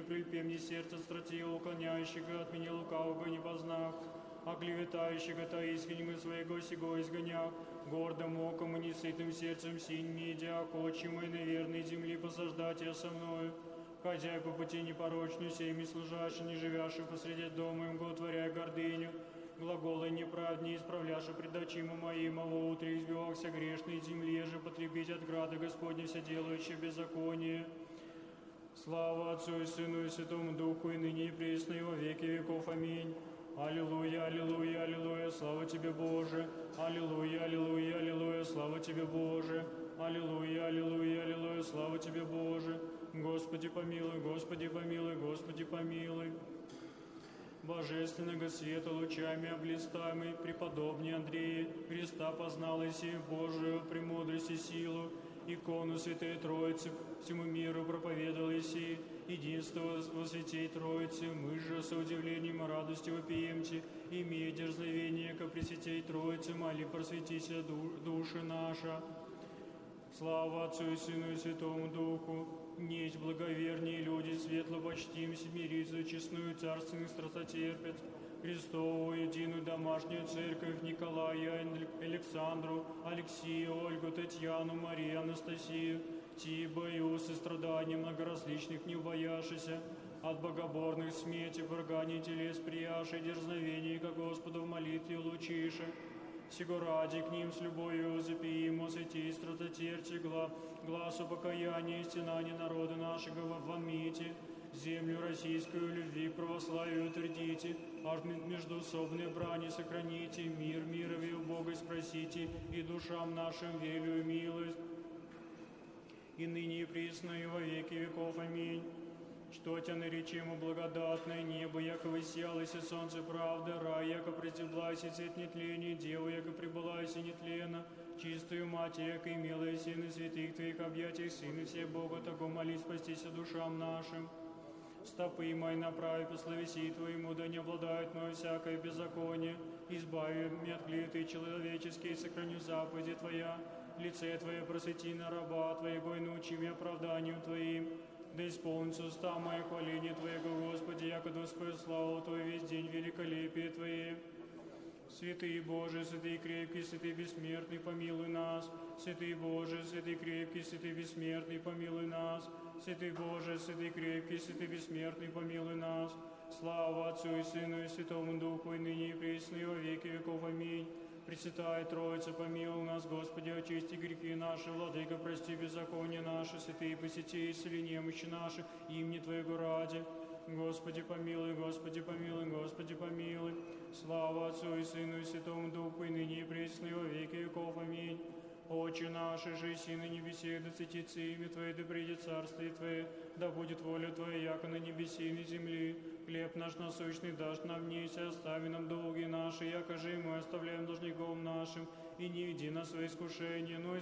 прильпе мне сердце стратила, уклоняющего от меня лукавого не познав, а клеветающего таискреннего своего сего изгоняв, гордым оком и несытым сердцем синь не идя, очи мои на верной земли посаждать я со мною, ходя по пути непорочную, всеми служащим, не живяши посреди дома им, готворяя гордыню, глаголы неправд не исправляши предочима моим, а во утре избивался грешной земле же потребить от града Господня все делающие беззаконие. Слава Отцу и Сыну и Святому Духу, и ныне и присно, и во веки веков. Аминь. Аллилуйя, аллилуйя, аллилуйя, слава Тебе, Боже. Аллилуйя, аллилуйя, аллилуйя, слава Тебе, Боже. Аллилуйя, аллилуйя, аллилуйя, слава Тебе, Боже. Господи помилуй, Господи помилуй, Господи помилуй. Божественного света лучами облистаемый, преподобный Андрей, Христа познал и сию Божию премудрость и силу, икону Святой Троицы всему миру проповедовал Иси, единство во Святей Троице, мы же с удивлением и радостью вопиемте, имея дерзновение ко Пресвятей Троице, моли просветися души наша. Слава Отцу и Сыну и Святому Духу, несть благовернее люди, светло почтим, смириться, честную царственных страстотерпят, Христову единую домашнюю церковь, Николая, Александру, Алексея, Ольгу, Татьяну, Марию, Анастасию, Тиба и сострадания многоразличных не бояшися, от богоборных смерти, враганий телес прияши, дерзновений, ко Господу в молитве лучише. Сего ради к ним с любовью запиимо, святи страстотерпи, глазу покаяния и стенания народа нашего вомите, землю российскую любви к православию утвердите, аж междуусобные брани сохраните, мир мирови у Бога спросите, и душам нашим велию милость, и ныне и присно, и во веки веков. Аминь. Что тебя наречемо благодатное небо, яко высиялось и солнце правда, рай, яко притеблась и цвет нетления, дева, яко прибылась и нетлена, чистую мать, яко имела и сына святых твоих объятий, сына все Бога, тако молись, спастися душам нашим. Стопы мои направи по словеси Твоему, да не обладают мною всякое беззаконие, избави меня от клеветы человеческие, сохраню заповеди Твоя, лице Твое просвети на раба Твоего и научи меня оправданию Твоим. Да исполнится уста мое хваление Твоего, Господи, яко Твою славу Твою весь день великолепие Твое. Святый Боже, святый крепкий, святый бессмертный, помилуй нас. Святый Боже, святый крепкий, святый бессмертный, помилуй нас. Святый Боже, святый крепкий, святый бессмертный, помилуй нас. Слава Отцу и Сыну и Святому Духу, и ныне и присно, и во веки веков. Аминь. Пресвятая Троица, помилуй нас, Господи, очисти грехи наши, Владыка, прости беззаконие наши, святые посети, исцели немощи наши, имени Твоего ради. Господи, помилуй, Господи, помилуй, Господи, помилуй. Слава Отцу и Сыну и Святому Духу, и ныне и присно, и во веки веков. Аминь. Отче наш, же и си на небесе, да светится имя Твое, да придет царствие Твое, да будет воля Твоя, яко на небесе и на земле. Хлеб наш насущный дашь нам днесь, и остави нам долги наши, яко же и мы оставляем должником нашим, и не веди нас во искушение, но